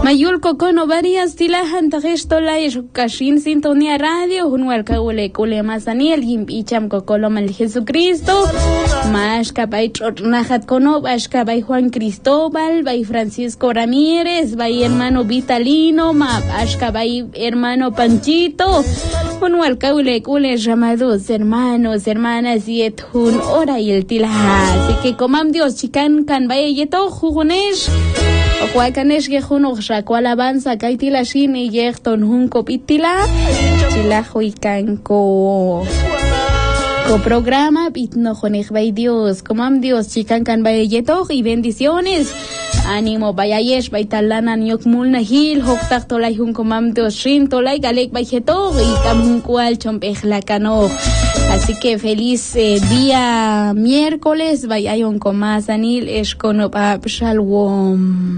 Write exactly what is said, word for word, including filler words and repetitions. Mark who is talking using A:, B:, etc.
A: Mayul Cocono varias tilahan tagesto la kashin sintonía radio junwal kawle kule masaniel yimpicham kokolom el Jesucristo mashka bay nahat kono bashka bay Juan Cristóbal bay Francisco Ramírez bay hermano Vitalino ma bashka bay hermano Panchito junwal kawle kule llamados hermanos hermanas yethun ora y el tilaha así que comam Dios chican kan bay yeto jugunesh Huacanesh Gejuno Shaco Alabanza Kaitila Shini Yerton Junco Pitila Chilajo y Canco Co programa Pitno Jonej Bay Dios Comam Dios Chican Can Bayeto y bendiciones Ánimo Bayayesh Baitalana Nyok Mulna Hil Hoktak Tolai Junco Mam Dios Shin Tolai Galek Bayeto y Camuncual Chompej la Cano. Así que feliz eh, día miércoles Bayayon Comasanil Eshkonopap Shalom.